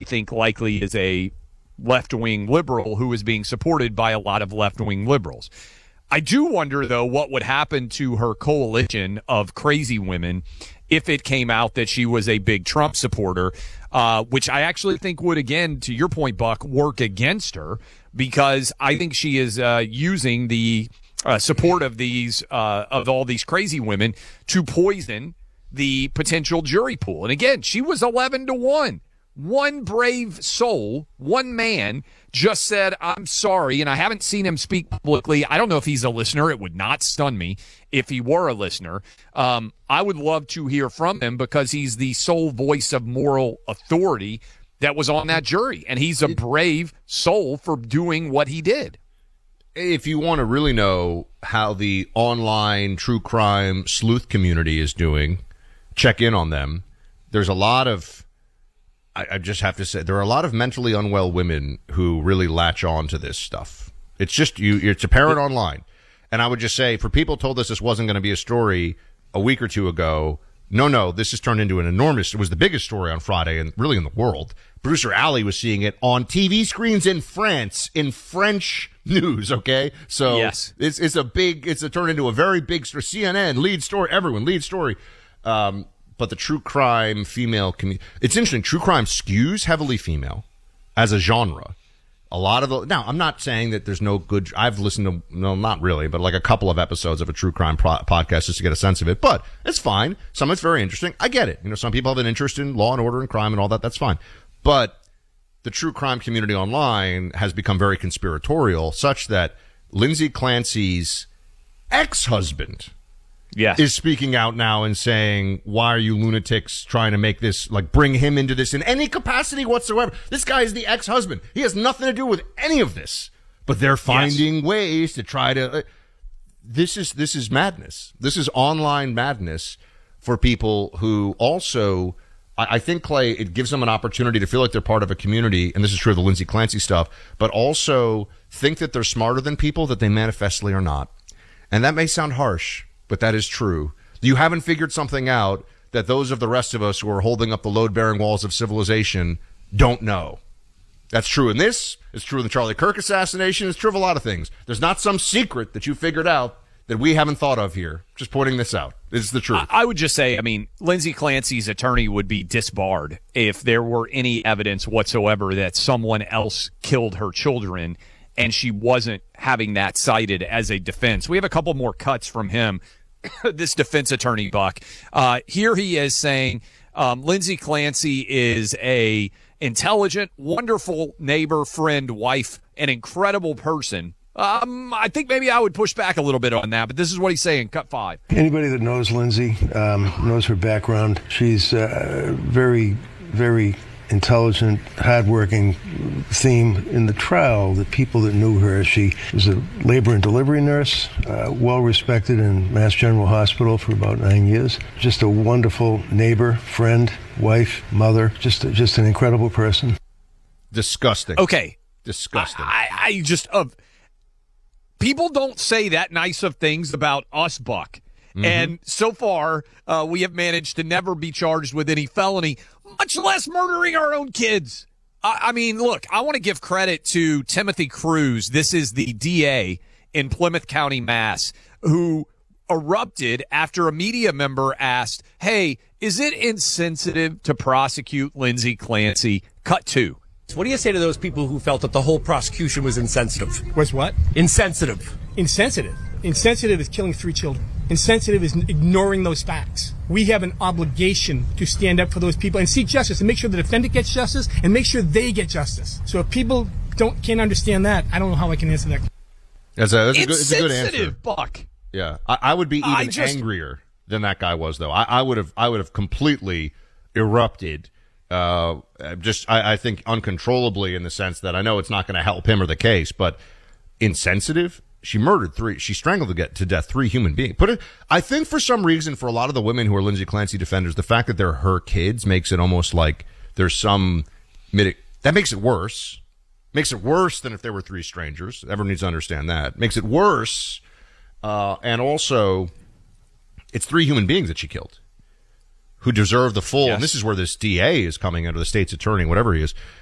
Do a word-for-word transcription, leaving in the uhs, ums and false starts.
think likely is a left-wing liberal who is being supported by a lot of left-wing liberals. I do wonder, though, what would happen to her coalition of crazy women if it came out that she was a big Trump supporter, uh, which I actually think would, again, to your point, Buck, work against her, because I think she is uh, using the uh, support of these uh, of all these crazy women to poison the potential jury pool. And again, she was eleven to one. One brave soul, one man, just said, I'm sorry, and I haven't seen him speak publicly. I don't know if he's a listener. It would not stun me if he were a listener. Um, I would love to hear from him because he's the sole voice of moral authority that was on that jury, and he's a brave soul for doing what he did. If you want to really know how the online true crime sleuth community is doing, check in on them. There's a lot of... I just have to say, there are a lot of mentally unwell women who really latch on to this stuff. It's just, you, it's apparent online. And I would just say, for people told us this wasn't going to be a story a week or two ago, no, no, this has turned into an enormous, it was the biggest story on Friday and really in the world. Producer Ali was seeing it on T V screens in France, in French news, okay? So yes. it's, it's a big, it's a turned into a very big story. C N N, lead story, everyone, lead story. Um, But the true crime female community, it's interesting. True crime skews heavily female as a genre. A lot of the, now, I'm not saying that there's no good, I've listened to, no, not really, but like a couple of episodes of a true crime pro- podcast just to get a sense of it. But it's fine. Some of it's very interesting. I get it. You know, some people have an interest in law and order and crime and all that. That's fine. But the true crime community online has become very conspiratorial, such that Lindsay Clancy's ex-husband, yes, is speaking out now and saying, why are you lunatics trying to make this, like, bring him into this in any capacity whatsoever? This guy is the ex-husband. He has nothing to do with any of this. But they're finding yes. ways to try to... Uh, this is this is madness. This is online madness for people who also... I, I think, Clay, it gives them an opportunity to feel like they're part of a community, and this is true of the Lindsay Clancy stuff, but also think that they're smarter than people that they manifestly are not. And that may sound harsh, but that is true. You haven't figured something out that those of the rest of us who are holding up the load-bearing walls of civilization don't know. That's true in this. It's true in the Charlie Kirk assassination. It's true of a lot of things. There's not some secret that you figured out that we haven't thought of here. Just pointing this out. It's the truth. I would just say, I mean, Lindsay Clancy's attorney would be disbarred if there were any evidence whatsoever that someone else killed her children and she wasn't having that cited as a defense. We have a couple more cuts from him. This defense attorney, Buck. Uh, here he is saying um, Lindsay Clancy is a intelligent, wonderful neighbor, friend, wife, an incredible person. Um, I think maybe I would push back a little bit on that, but this is what he's saying. Cut five. Anybody that knows Lindsay um, knows her background. She's uh, very, very intelligent, hardworking. Theme in the trial, the people that knew her, she was a labor and delivery nurse, uh, well respected in Mass General Hospital for about nine years. Just a wonderful neighbor, friend, wife, mother, just just an incredible person. Disgusting. Okay. Disgusting. I, I, I just, uh, people don't say that nice of things about us, Buck. Mm-hmm. And so far, uh, we have managed to never be charged with any felony, much less murdering our own kids. I, I mean, look, I want to give credit to Timothy Cruz. This is the D A in Plymouth County, Mass, who erupted after a media member asked, hey, is it insensitive to prosecute Lindsay Clancy? Cut two. What do you say to those people who felt that the whole prosecution was insensitive? Was what? Insensitive. Insensitive. Insensitive is killing three children. Insensitive is ignoring those facts. We have an obligation to stand up for those people and seek justice and make sure the defendant gets justice and make sure they get justice. So if people don't can't understand that, I don't know how I can answer that. That's a, that's a, good, it's a good answer. Insensitive, Buck. Yeah, I, I would be even just, angrier than that guy was, though. I, I would have, I would have completely erupted. Uh, just, I, I think, uncontrollably in the sense that I know it's not going to help him or the case, but insensitive. She murdered three. She strangled to get to death three human beings. Put it. I think for some reason, for a lot of the women who are Lindsay Clancy defenders, the fact that they're her kids makes it almost like there's some that makes it worse. Makes it worse than if there were three strangers. Everyone needs to understand that. Makes it worse, uh, and also, it's three human beings that she killed, who deserve the full. Yes. And this is where this D A is coming under the state's attorney, whatever he is.